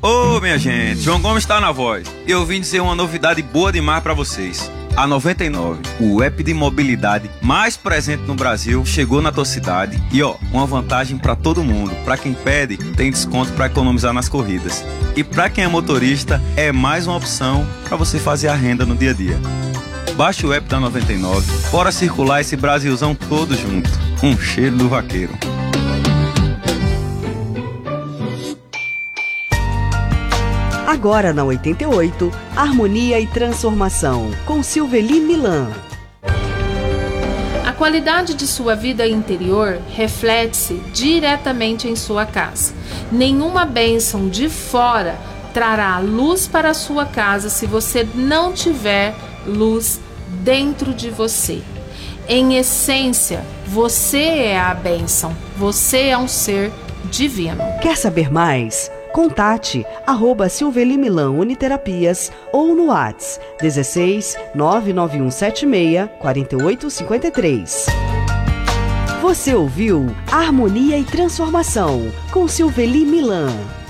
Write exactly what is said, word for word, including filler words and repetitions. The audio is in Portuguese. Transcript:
Ô, minha gente, João Gomes está na voz. Eu vim dizer uma novidade boa demais para vocês. A noventa e nove, o app de mobilidade mais presente no Brasil, chegou na tua cidade e ó, uma vantagem para todo mundo. Para quem pede, tem desconto para economizar nas corridas. E para quem é motorista, é mais uma opção para você fazer a renda no dia a dia. Baixe o app da noventa e nove, bora circular esse Brasilzão todo junto. Um cheiro do vaqueiro. Agora na oitenta e oito, Harmonia e Transformação, com Silveli Milan. A qualidade de sua vida interior reflete-se diretamente em sua casa. Nenhuma bênção de fora trará luz para a sua casa se você não tiver luz dentro de você. Em essência, você é a bênção, você é um ser divino. Quer saber mais? Contate arroba Silveli Milan Uniterapias ou no WhatsApp dezesseis nove nove um sete seis quatro oito cinco três. Você ouviu Harmonia e Transformação com Silveli Milan.